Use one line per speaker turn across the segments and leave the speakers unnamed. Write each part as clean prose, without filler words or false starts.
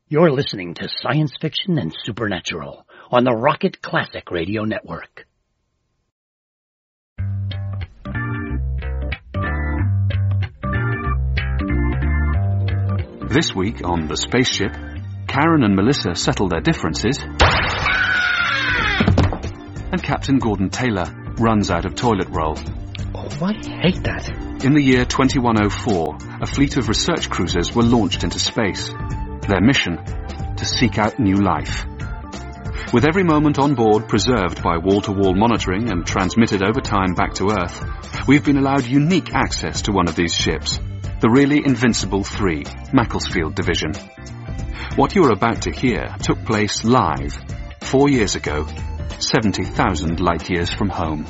You're listening to Science Fiction and Supernatural on the Rocket Classic Radio Network.
This week on The Spaceship, Karen and Melissa settle their differences, and Captain Gordon Taylor runs out of toilet roll.
Oh, I hate that.
In the year 2104, a fleet of research cruisers were launched into space. Their mission, to seek out new life. With every moment on board preserved by wall-to-wall monitoring and transmitted over time back to Earth, we've been allowed unique access to one of these ships, the really invincible 3, Macclesfield Division. What you're about to hear took place live, 4 years ago, 70,000 light-years from home.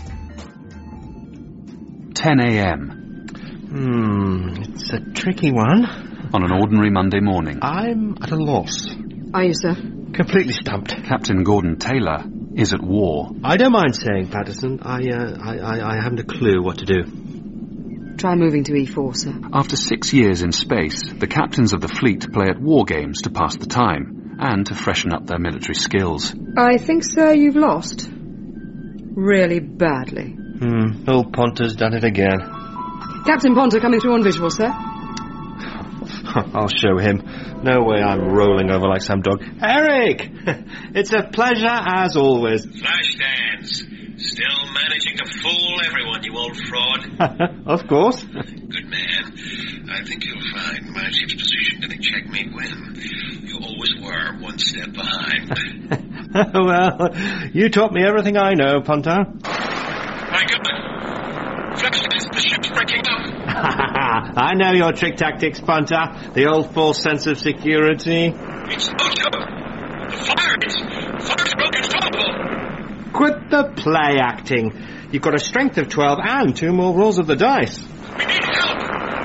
10 a.m.
It's a tricky one.
On an ordinary Monday morning.
I'm at a loss.
Are you, sir?
Completely stumped.
Captain Gordon Taylor is at war.
I don't mind saying, Patterson, I haven't a clue what to do.
Try moving to E4, sir.
After 6 years in space, the captains of the fleet play at war games to pass the time and to freshen up their military skills.
I think, sir, you've lost. Really badly.
Old Ponter's done it again.
Captain Ponter coming through on visual, sir.
I'll show him. No way I'm rolling over like some dog. Eric! It's a pleasure as always.
Flashdance. Still managing to fool everyone, you old fraud.
Of course.
Good man. I think you'll find my ship's position in the checkmate win. You always were one step behind.
Well, you taught me everything I know, Ponter.
My God! Flashdance, the ship's breaking up.
I know your trick tactics, Ponter. The old false sense of security.
It's Ocho! The fire's broken trouble!
Quit the play acting. You've got a strength of 12 and 2 more rolls of the dice.
We need help!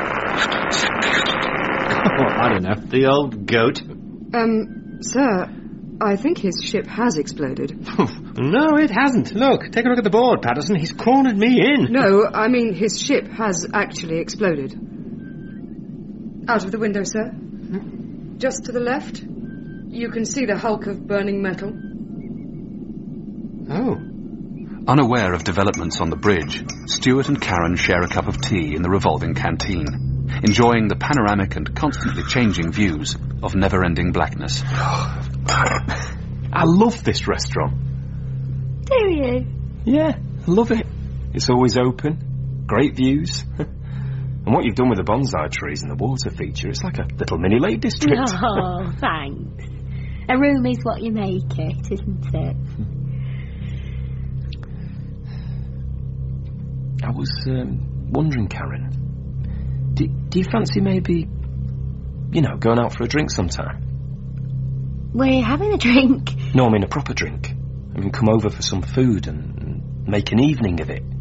I don't know. The old goat.
Sir, I think his ship has exploded.
No, it hasn't. Look, take a look at the board, Patterson. He's cornered me in.
No, I mean his ship has actually exploded. Out of the window, sir. Just to the left. You can see the hulk of burning metal.
Oh.
Unaware of developments on the bridge, Stuart and Karen share a cup of tea in the revolving canteen, enjoying the panoramic and constantly changing views of never-ending blackness.
I love this restaurant.
Do you?
Yeah, love it. It's always open, great views. And what you've done with the bonsai trees and the water feature, it's like a little mini Lake District.
Oh, thanks. A room is what you make it, isn't it?
I was wondering, Karen, do you fancy maybe, going out for a drink sometime?
We're having a drink?
No, I mean a proper drink. I mean, come over for some food and make an evening of it.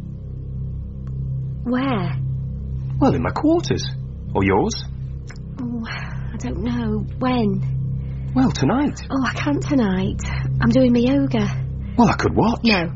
Where?
Well, in my quarters. Or yours?
Oh, I don't know. When?
Well, tonight.
Oh, I can't tonight. I'm doing my yoga.
Well, I could watch.
No.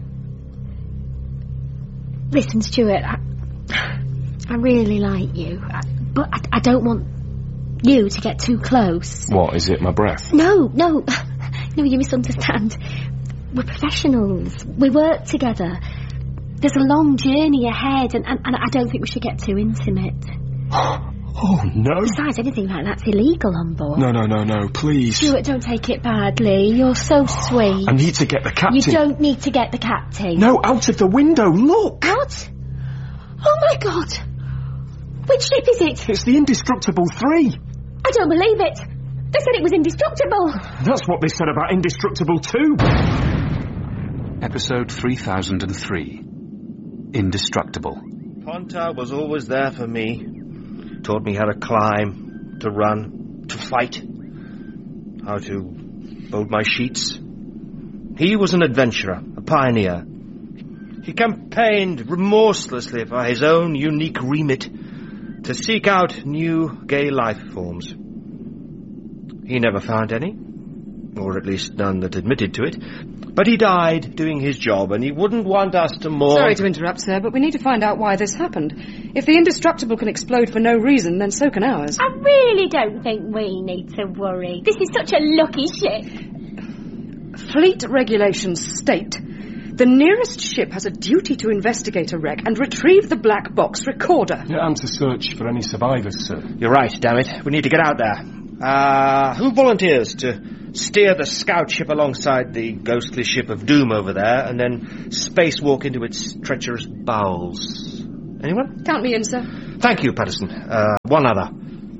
Listen, Stuart, I really like you, but I don't want you to get too close.
What, is it my breath?
No, you misunderstand. We're professionals. We work together. There's a long journey ahead, and I don't think we should get too intimate.
Oh, no.
Besides, anything like that's illegal on board.
No, please.
Stuart, don't take it badly. You're so sweet.
I need to get the captain.
You don't need to get the captain.
No, out of the window, look!
What? Oh, my God. Which ship is it?
It's the Indestructible 3.
I don't believe it. They said it was indestructible.
That's what they said about Indestructible 2.
Episode 3003. Indestructible.
Ponter was always there for me. Taught me how to climb, to run, to fight, how to fold my sheets. He was an adventurer, a pioneer. He campaigned remorselessly for his own unique remit to seek out new gay life forms. He never found any. or at least none that admitted to it. But he died doing his job, and he wouldn't want us to mourn...
Sorry to interrupt, sir, but we need to find out why this happened. If the indestructible can explode for no reason, then so can ours.
I really don't think we need to worry. This is such a lucky ship.
Fleet regulations state the nearest ship has a duty to investigate a wreck and retrieve the black box recorder.
Yeah, and to search for any survivors, sir.
You're right, damn it. We need to get out there. Who volunteers to steer the scout ship alongside the ghostly ship of doom over there and then spacewalk into its treacherous bowels? Anyone?
Count me in, sir.
Thank you, Patterson. One other.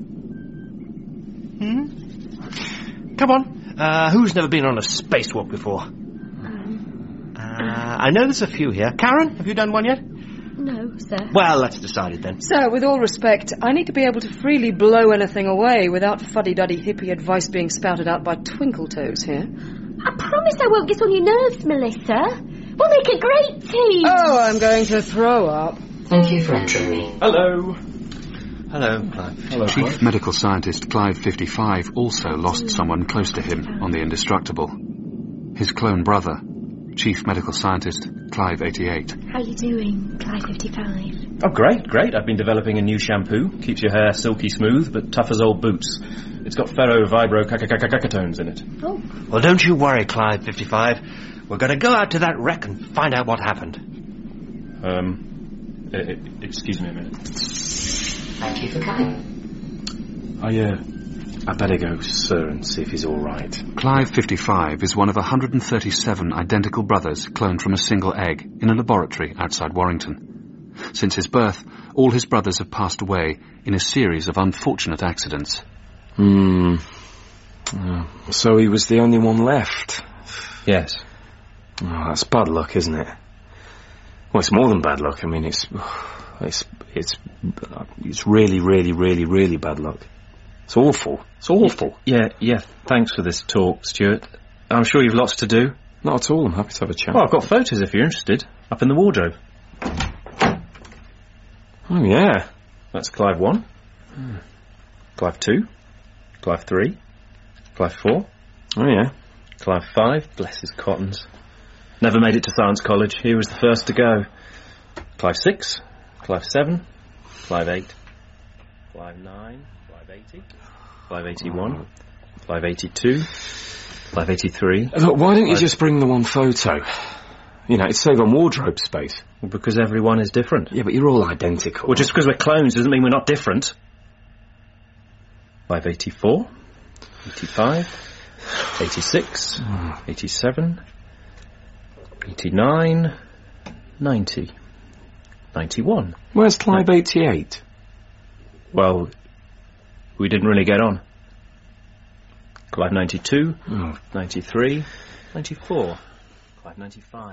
Come on. Who's never been on a spacewalk before? I know there's a few here. Karen, have you done one yet?
No, sir.
Well, that's decided then.
Sir, with all respect, I need to be able to freely blow anything away without fuddy-duddy hippie advice being spouted out by Twinkletoes here.
I promise I won't get on your nerves, Melissa. We'll make a great team.
Oh, I'm going to throw up.
Thank you for entering me.
Hello.
Hello, Clive.
Hello,
Chief
Clive.
Medical Scientist Clive 55 also lost someone close to him on the Indestructible. His clone brother, Chief Medical Scientist Clive 88.
How you doing, Clive 55?
Oh, great. I've been developing a new shampoo. Keeps your hair silky smooth, but tough as old boots. It's got ferro-vibro-kakakakakatones in it.
Oh.
Well, don't you worry, Clive 55. We're going to go out to that wreck and find out what happened.
Excuse me a minute.
Thank you for coming.
I better go, sir, and see if he's all right.
Clive 55 is one of 137 identical brothers cloned from a single egg in a laboratory outside Warrington. Since his birth, all his brothers have passed away in a series of unfortunate accidents.
So he was the only one left?
Yes.
Oh, that's bad luck, isn't it? Well, it's more than bad luck. I mean, it's really, really, really, really bad luck. It's awful. It's awful.
Yeah, thanks for this talk, Stuart. I'm sure you've lots to do.
Not at all. I'm happy to have a chat.
Well, I've got photos if you're interested, up in the wardrobe.
Oh, yeah.
That's Clive 1, Clive 2, Clive 3, Clive 4.
Oh, yeah.
Clive 5, bless his cottons. Never made it to Science College. He was the first to go. Clive 6, Clive 7, Clive 8, Clive 9, Clive 80, Clive 81, Clive 82, Clive 83.
Look, why don't you just bring the one photo? You know, it'd save on wardrobe space.
Well, because everyone is different.
Yeah, but you're all identical.
Well, just because we're clones doesn't mean we're not different. Clive 84, 85, 86, 87, 89, 90, 91.
Where's Clive 88?
Well, we didn't really get on. Clive 92, 93, 94, Clive 95.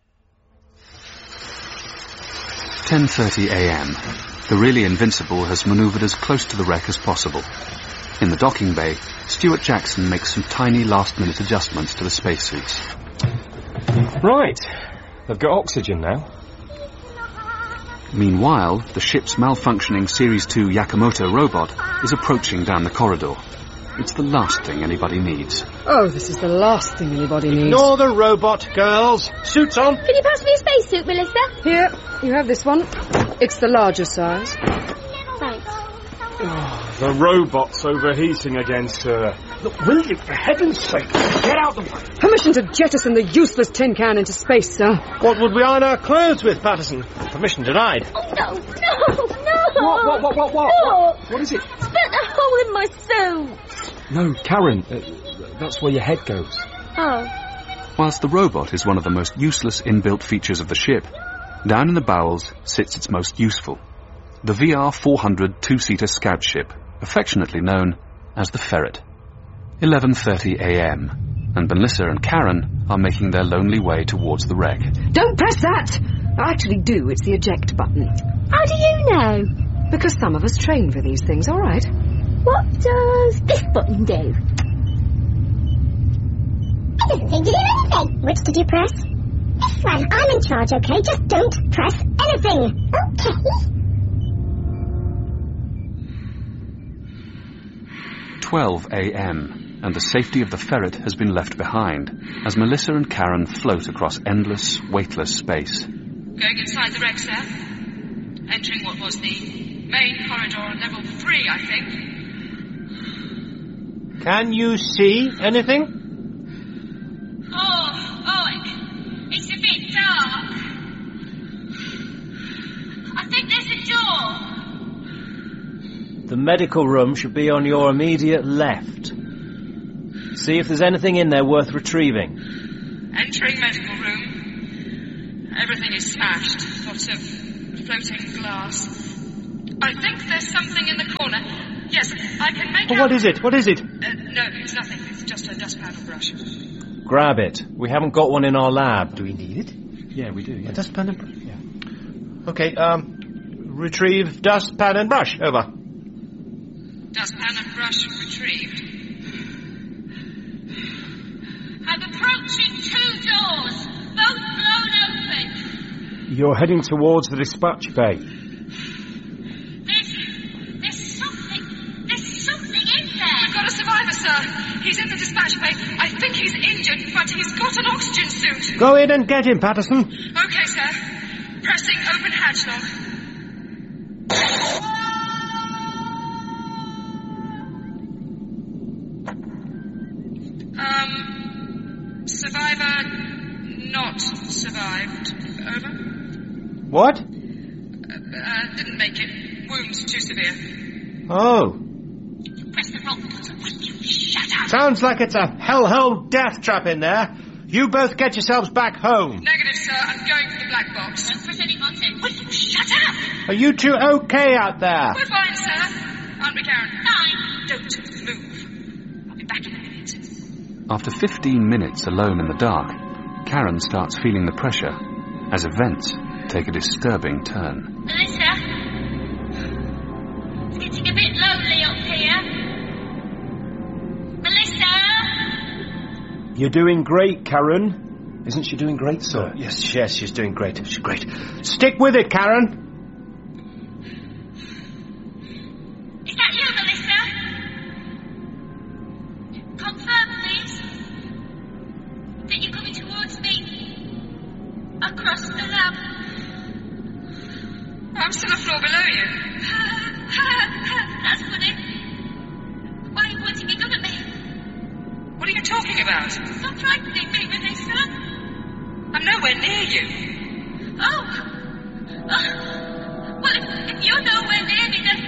10:30 a.m. The really invincible has manoeuvred as close to the wreck as possible. In the docking bay, Stuart Jackson makes some tiny last-minute adjustments to the spacesuits.
Right. They've got oxygen now.
Meanwhile, the ship's malfunctioning Series 2 Yakamoto robot is approaching down the corridor. It's the last thing anybody needs.
Oh, this is the last thing anybody needs.
Ignore the robot, girls. Suits on.
Can you pass me a spacesuit, Melissa?
Here, you have this one. It's the larger size.
Thanks.
The robot's overheating again, sir. Look, will you, for heaven's sake, get out the way?
Permission to jettison the useless tin can into space, sir.
What would we iron our clothes with, Patterson? Permission denied.
Oh, no.
What?
No.
What is it?
It's burnt a hole in my suit.
No, Karen, that's where your head goes.
Oh.
Whilst the robot is one of the most useless inbuilt features of the ship, down in the bowels sits its most useful. The VR-400 two-seater scout ship, affectionately known as the Ferret. 11:30 a.m. and Melissa and Karen are making their lonely way towards the wreck.
Don't press that! I actually do. It's the eject button.
How do you know?
Because some of us train for these things, all right?
What does this button do?
I didn't think to do anything. Which did you press? This one. I'm in charge, okay? Just don't press anything. Okay.
12 a.m. and the safety of the ferret has been left behind, as Melissa and Karen float across endless, weightless space.
Going inside the wreck, sir. Entering what was the main corridor on level 3, I think.
Can you see anything?
It's a bit dark. I think there's a door.
The medical room should be on your immediate left. See if there's anything in there worth retrieving.
Entering medical room. Everything is smashed. Lots of floating glass. I think there's something in the corner. Yes, I can make out...
What is it? What is it?
No, it's nothing. It's just a dustpan and brush.
Grab it. We haven't got one in our lab.
Do we need it?
Yeah, we do, yeah.
A dustpan and brush? Yeah. Okay, retrieve dustpan and brush. Over.
Dustpan and brush retrieved.
I'm approaching 2 doors, both blown open.
You're heading towards the dispatch bay.
There's something in there.
We've got a survivor, sir. He's in the dispatch bay. I think he's injured, but he's got an oxygen suit.
Go in and get him, Patterson.
Okay, sir. Pressing open hatch lock. Survivor not survived. Over.
What?
Didn't make it. Wounds too severe.
Oh.
Press the wrong button. Will you shut up?
Sounds like it's a hellhole death trap in there. You both get yourselves back home.
Negative, sir. I'm going for the black box.
Don't press any button. Will you shut up?
Are you two okay out there?
We're fine, sir. Aren't we, Karen?
Fine.
Don't move. I'll be back in a minute.
After 15 minutes alone in the dark, Karen starts feeling the pressure as events take a disturbing turn.
Melissa? It's getting a bit lonely up here. Melissa?
You're doing great, Karen. Isn't she doing great, sir?
Oh, yes, she's doing great. She's great. Stick with it, Karen.
Is that you, Melissa? Confirm, please. That you're coming towards me. Across the lab.
I'm still a floor below you.
That's funny. Why are you pointing a gun at me?
What are you talking about?
Stop frightening me, Melissa.
I'm nowhere near you.
Oh. Well, if you're nowhere near me, then...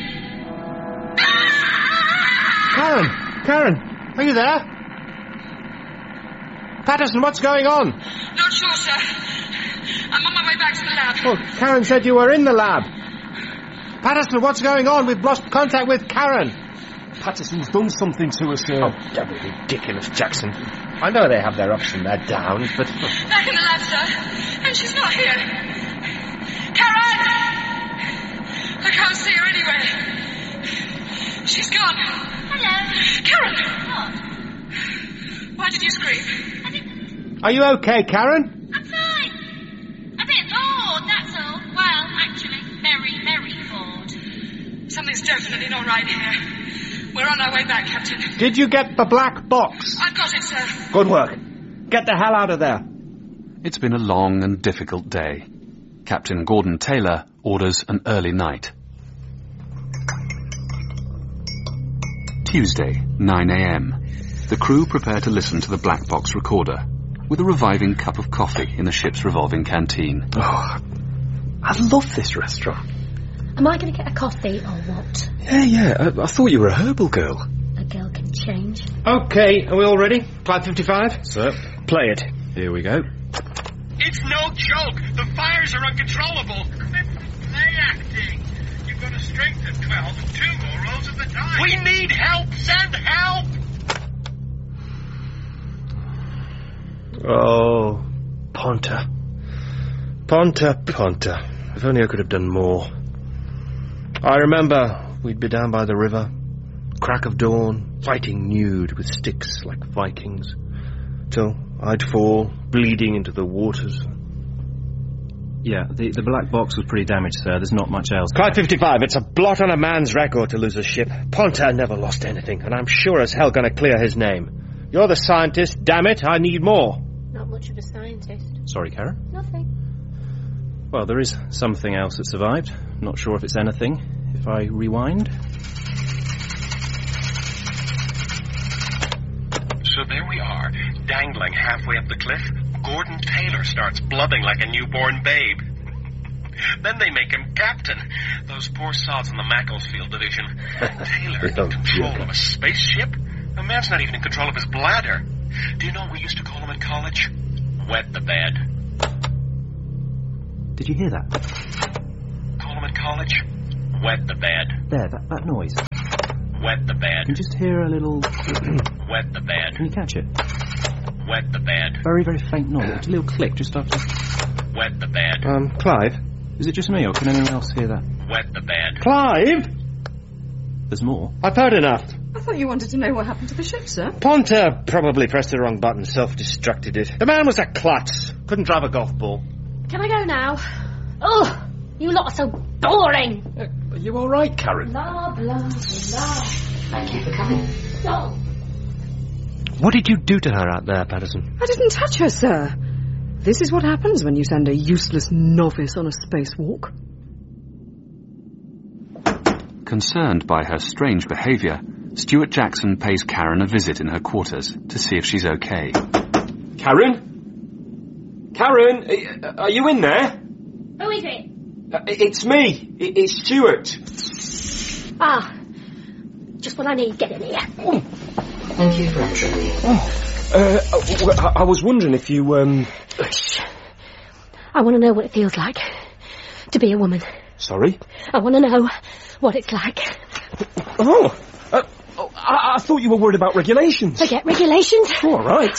Karen, are you there? Patterson, what's going on?
Not sure, sir. I'm on my way back to the lab.
Oh, Karen said you were in the lab. Patterson, what's going on? We've lost contact with Karen.
Patterson's done something to us, sir.
Oh, don't be ridiculous, Jackson. I know they have their ups and their downs, but...
Back in the lab, sir. And she's not here. Karen! I can't see her anywhere. She's gone.
Hello.
Karen!
What?
Why did you scream?
Are you okay, Karen?
I'm fine. A bit bored, that's all. Well, actually, very, very bored.
Something's definitely not right here. We're on our way back, Captain.
Did you get the black box?
I've got it, sir.
Good work. Get the hell out of there.
It's been a long and difficult day. Captain Gordon Taylor orders an early night. Tuesday, 9 a.m. The crew prepare to listen to the black box recorder, with a reviving cup of coffee in the ship's revolving canteen.
Oh, I love this restaurant.
Am I going to get a coffee or what?
Yeah. I thought you were a herbal girl.
A girl can change.
Okay, are we all ready? Flight 55?
Sir, play it. Here we go.
It's no joke. The fires are uncontrollable. Play acting. You've got a strength of 12 and 2 more rolls at the time. We need help. Send help.
Oh, Ponta. Ponta. If only I could have done more. I remember we'd be down by the river, crack of dawn, fighting nude with sticks like Vikings, till I'd fall, bleeding into the waters.
Yeah, the black box was pretty damaged, sir. There's not much else.
Clyde 55, it's a blot on a man's record to lose a ship. Ponta never lost anything, and I'm sure as hell gonna clear his name. You're the scientist, damn it, I need more.
Not much of a scientist.
Sorry, Karen?
Nothing.
Well, there is something else that survived. Not sure if it's anything. If I rewind...
So there we are, dangling halfway up the cliff. Gordon Taylor starts blubbing like a newborn babe. Then they make him captain. Those poor sods in the Macclesfield division. Taylor in control of a spaceship? The man's not even in control of his bladder. Do you know what we used to call him in college? Wet the bed.
Did you hear that?
Call him in college? Wet the bed.
There, that noise.
Wet the bed.
Can you just hear a little...
Wet the bed.
Can you catch it?
Wet the bed.
Very, very faint noise. A little click just after...
Wet the bed.
Clive?
Is it just me, or can anyone else hear that?
Wet the bed.
Clive?
There's more.
I've heard enough.
I thought you wanted to know what happened to the ship, sir.
Ponta probably pressed the wrong button, self-destructed it. The man was a klutz. Couldn't drive a golf ball.
Can I go now? Oh, you lot are so boring.
Are you all right, Karen?
Blah, blah, blah. Thank you for coming. No.
What did you do to her out there, Patterson?
I didn't touch her, sir. This is what happens when you send a useless novice on a spacewalk.
Concerned by her strange behaviour, Stuart Jackson pays Karen a visit in her quarters to see if she's okay.
Karen? Karen, are you in there?
Who is it?
It's me. It's Stuart.
Ah, just what I need. Get in here.
Thank you for entering me.
I was wondering if you,
I want to know what it feels like to be a woman.
Sorry?
I want to know what it's like.
I thought you were worried about regulations.
Forget regulations.
All right.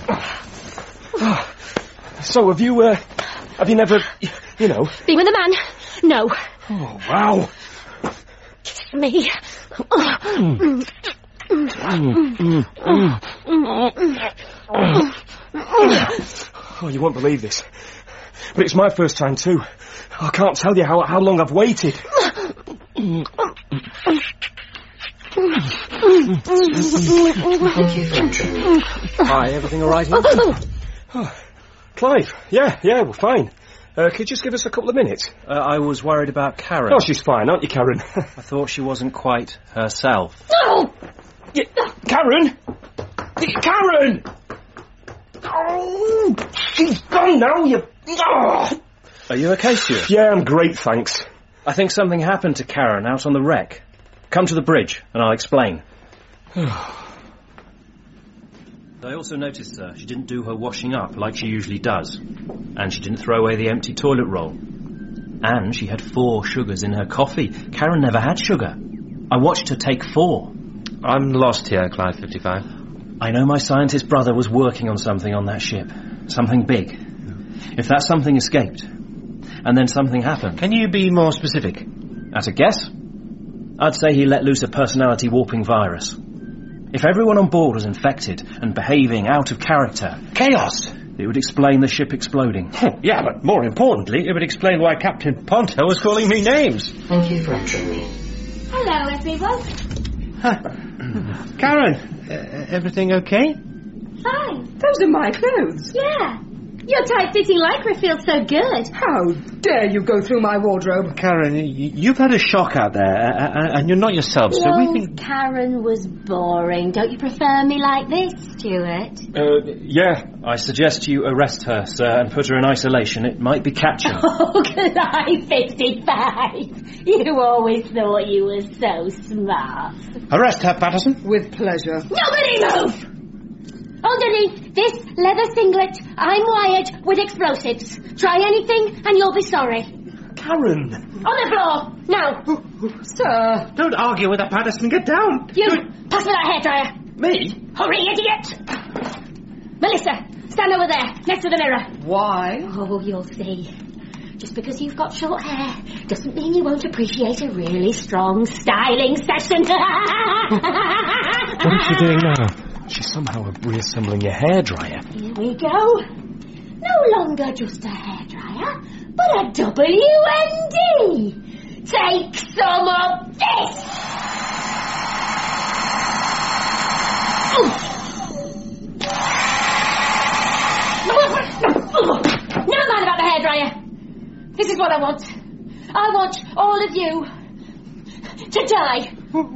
So have you never,
Been with a man? No.
Oh, wow.
Kiss me.
Oh, you won't believe this. But it's my first time too. I can't tell you how long I've waited. Hi, everything all right here? Oh, Clive, yeah, we're fine. Could you just give us a couple of minutes?
I was worried about Karen.
Oh, she's fine, aren't you, Karen?
I thought she wasn't quite herself.
No!
Yeah, Karen! Karen! Oh, she's gone now, you... Oh.
Are you okay, Stuart?
Yeah, I'm great, thanks.
I think something happened to Karen out on the wreck. Come to the bridge, and I'll explain. I also noticed, sir, she didn't do her washing up like she usually does. And she didn't throw away the empty toilet roll. And she had 4 sugars in her coffee. Karen never had sugar. I watched her take 4.
I'm lost here, Clyde 55.
I know my scientist brother was working on something on that ship. Something big. If that something escaped, and then something happened...
Can you be more specific?
At a guess? I'd say he let loose a personality-warping virus. If everyone on board was infected and behaving out of character...
Chaos!
It would explain the ship exploding.
Yeah, but more importantly, it would explain why Captain Ponta was calling me names.
Thank you for entering me.
Hello, everyone.
Karen, everything okay?
Fine.
Those are my clothes.
Yeah. Your tight-fitting lycra feels so good.
How dare you go through my wardrobe?
Karen, you've had a shock out there, and you're not yourself, so we think...
Karen was boring. Don't you prefer me like this, Stuart?
Yeah. I suggest you arrest her, sir, and put her in isolation. It might be catching.
Oh, Clyde 55. You always thought you were so smart.
Arrest her, Patterson.
With pleasure.
Nobody move! Underneath this leather singlet, I'm wired with explosives. Try anything and you'll be sorry.
Karen!
On the floor, now.
Sir!
Don't argue with her, Patterson. Get down.
You, pass me that hairdryer.
Me?
Hurry, idiot! Melissa, stand over there, next to the mirror.
Why?
Oh, you'll see. Just because you've got short hair doesn't mean you won't appreciate a really strong styling session.
What is she doing now? She's somehow reassembling your hairdryer.
Here we go. No longer just a hairdryer, But a WND! Take some of this! Never mind about the hairdryer. This is what I want. I want all of you to die.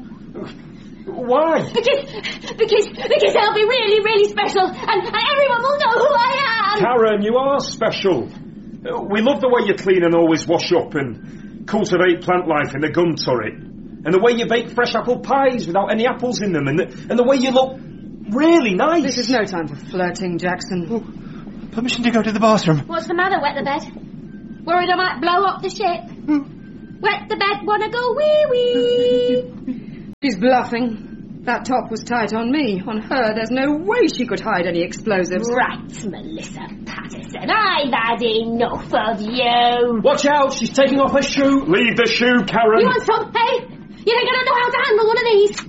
Why?
Because they'll be really, really special, and everyone will know who I am.
Karen, you are special. We love the way you clean and always wash up and cultivate plant life in the gun turret, and the way you bake fresh apple pies without any apples in them, and the way you look really nice.
This is no time for flirting, Jackson.
Oh, permission to go to the bathroom.
What's the matter, Wet the Bed? Worried I might blow up the ship? Wet the Bed wanna go wee-wee.
She's bluffing. That top was tight on me. On her, there's no way she could hide any explosives.
Right, Melissa Patterson. I've had enough of you.
Watch out, she's taking off her shoe. Leave the shoe, Karen.
You want some, hey? You think I don't know how to handle one of these?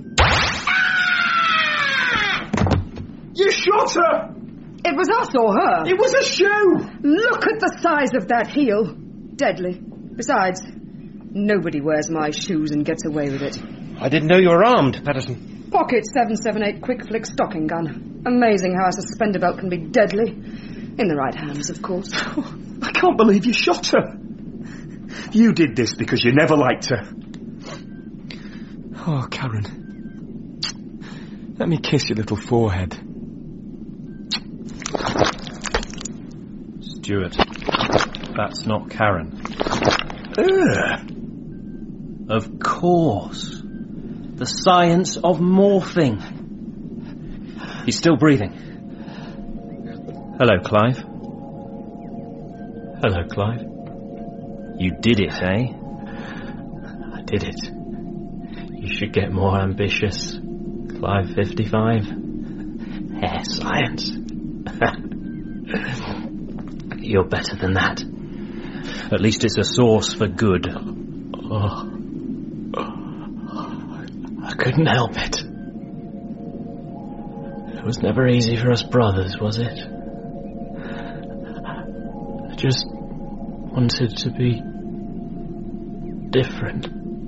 You shot her!
It was us or her.
It was a shoe!
Look at the size of that heel. Deadly. Besides, nobody wears my shoes and gets away with it.
I didn't know you were armed, Patterson.
Pocket 778 quick flick stocking gun. Amazing how a suspender belt can be deadly. In the right hands, of course.
I can't believe you shot her. You did this because you never liked her. Oh, Karen. Let me kiss your little forehead.
Stuart, that's not Karen. Of course. The science of morphing. He's still breathing. Hello, Clive. Hello, Clive. You did it, eh? I did it. You should get more ambitious. Clive 55. Hair science. You're better than that. At least it's a source for good. Oh. I couldn't help it. It was never easy for us brothers, was it? I just wanted to be different.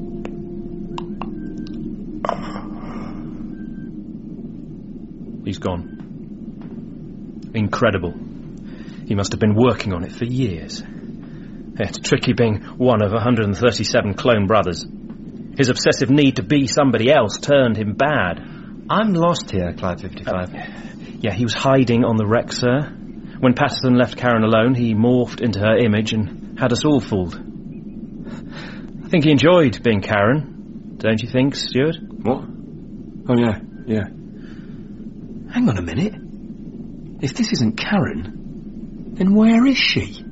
He's gone. Incredible. He must have been working on it for years. It's tricky being one of 137 clone brothers. His obsessive need to be somebody else turned him bad.
I'm lost here, Clive 55.
Yeah, he was hiding on the wreck, sir. When Patterson left Karen alone, he morphed into her image and had us all fooled. I think he enjoyed being Karen. Don't you think, Stuart?
What? Oh, yeah. Hang on a minute. If this isn't Karen, then where is she?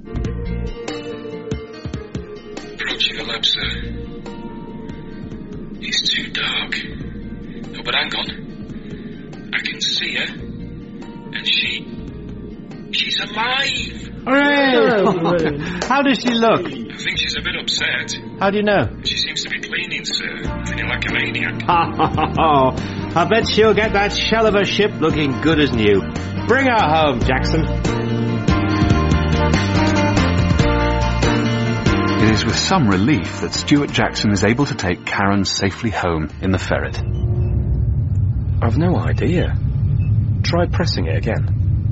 Approaching the lab, sir. It's too dark. Oh, but hang on. I can see her. And she's alive!
Hooray! How does she look?
I think she's a bit upset.
How do you know?
She seems to be cleaning, sir. Feeling like a maniac.
I bet she'll get that shell of a ship looking good as new. Bring her home, Jackson.
It is with some relief that Stuart Jackson is able to take Karen safely home in the Ferret.
I've no idea. Try pressing it again.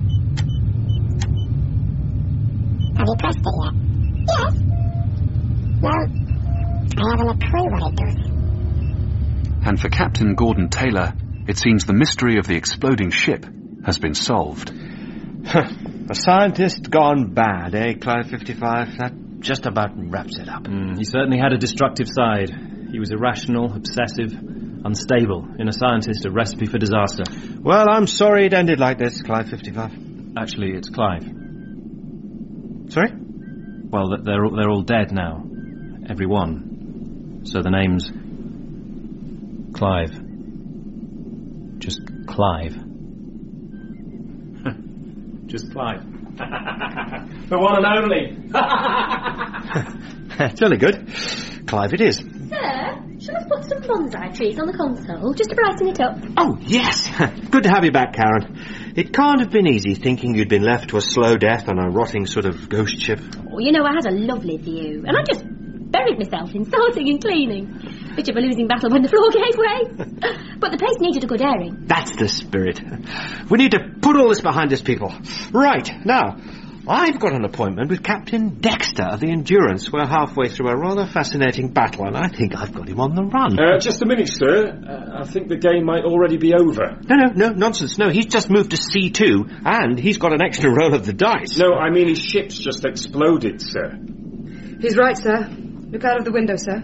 Have you pressed it yet? Yes. Well, I haven't a clue what it does.
And for Captain Gordon Taylor, it seems the mystery of the exploding ship has been solved.
A scientist gone bad, eh, Clive 55? That just about wraps it up.
He certainly had a destructive side. He was irrational, obsessive, unstable. In a scientist, a recipe for disaster.
Well, I'm sorry it ended like this, Clive 55.
Actually, it's Clive.
Sorry?
Well, they're all dead now. Every one. So the name's Clive. Just Clive. Just Clive. The one and only.
Jolly good. Clive it is.
Sir, shall I put some bonsai trees on the console just to brighten it up?
Oh, yes. Good to have you back, Karen. It can't have been easy thinking you'd been left to a slow death on a rotting sort of ghost ship.
Oh, you know, I had a lovely view, and I just buried myself in sorting and cleaning. Bit of a losing battle when the floor gave way. But the place needed a good airing.
That's the spirit. We need to put all this behind us, people. Right, now, I've got an appointment with Captain Dexter of the Endurance. We're halfway through a rather fascinating battle, and I think I've got him on the run.
Just a minute, sir. I think the game might already be over.
No, nonsense. No, he's just moved to C2, and he's got an extra roll of the dice.
No, I mean his ship's just exploded, sir.
He's right, sir. Look out of the window, sir.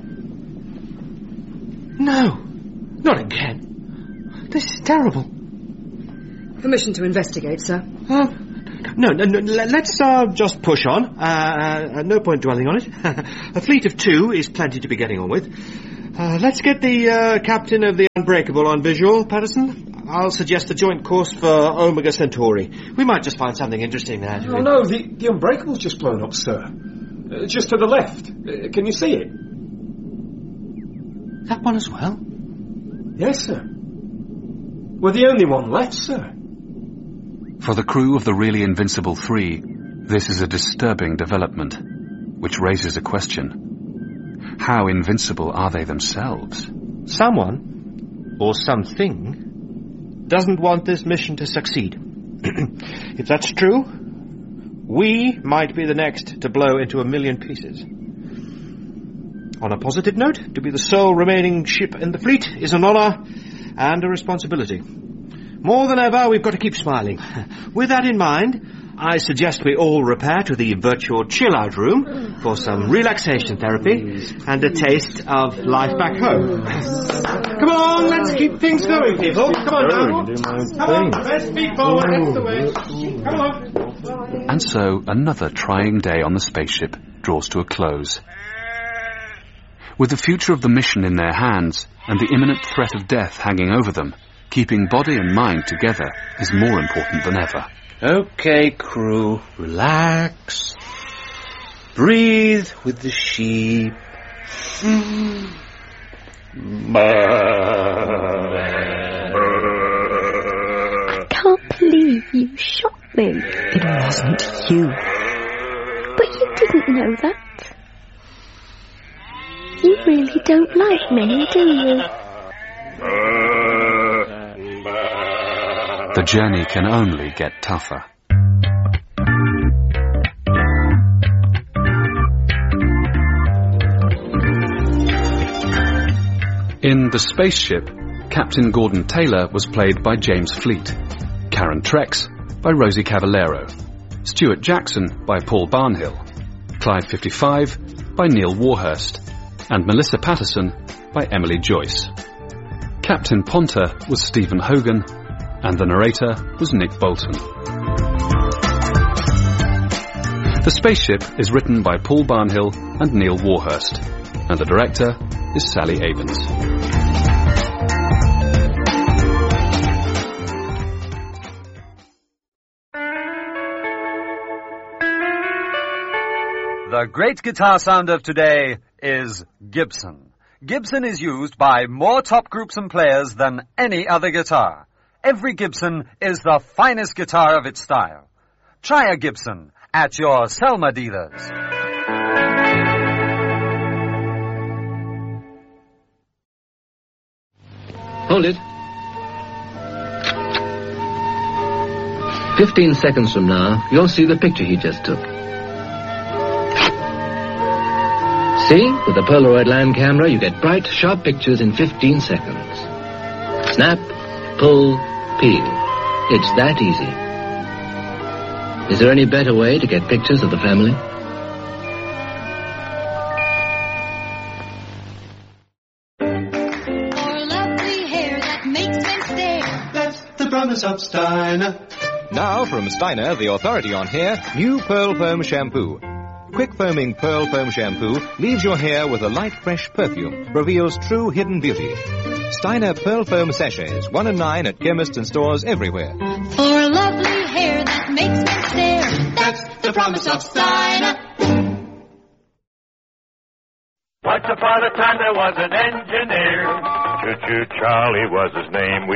No, not again. This is terrible.
Permission to investigate, sir.
No, let's just push on. No point dwelling on it. A fleet of 2 is plenty to be getting on with. Let's get the captain of the Unbreakable on visual, Patterson. I'll suggest a joint course for Omega Centauri. We might just find something interesting there.
Oh, no, the Unbreakable's just blown up, sir. Just to the left. Can you see it?
That one as well?
Yes, sir. We're the only one left, sir.
For the crew of the really Invincible 3, this is a disturbing development, which raises a question. How invincible are they themselves?
Someone, or something, doesn't want this mission to succeed. If that's true, we might be the next to blow into 1,000,000 pieces. On a positive note, to be the sole remaining ship in the fleet is an honour and a responsibility. More than ever, we've got to keep smiling. With that in mind, I suggest we all repair to the virtual chill-out room for some relaxation therapy and a taste of life back home. Come on, let's keep things going, people. Come on now. Come on, let's be forward. That's the way. Come on.
And so, another trying day on the spaceship draws to a close. With the future of the mission in their hands and the imminent threat of death hanging over them, keeping body and mind together is more important than ever.
Okay, crew, relax. Breathe with the sheep.
I can't believe you shot me.
It wasn't you.
But you didn't know that. You really don't like me, do you?
The journey can only get tougher. In The Spaceship, Captain Gordon Taylor was played by James Fleet, Karen Trex by Rosie Cavallero, Stuart Jackson by Paul Barnhill, Clyde 55 by Neil Warhurst, and Melissa Patterson by Emily Joyce. Captain Ponta was Stephen Hogan, and the narrator was Nick Bolton. The Spaceship is written by Paul Barnhill and Neil Warhurst, and the director is Sally Avens.
The great guitar sound of today is Gibson. Gibson is used by more top groups and players than any other guitar. Every Gibson is the finest guitar of its style. Try a Gibson at your Selma dealers.
Hold it. 15 seconds from now, you'll see the picture he just took. See? With the Polaroid land camera, you get bright, sharp pictures in 15 seconds. Snap, pull, peel. It's that easy. Is there any better way to get pictures of the family?
For lovely hair that makes men stare.
That's the promise of Steiner.
Now from Steiner, the authority on hair, new Pearl Foam Shampoo. Quick foaming Pearl Foam Shampoo leaves your hair with a light, fresh perfume, reveals true hidden beauty. Steiner Pearl Foam Sachets, 1 and 9 at chemists and stores everywhere.
For lovely hair that makes men stare. That's the promise of Steiner.
Once upon a time there was an engineer. Choo-choo Charlie was his name.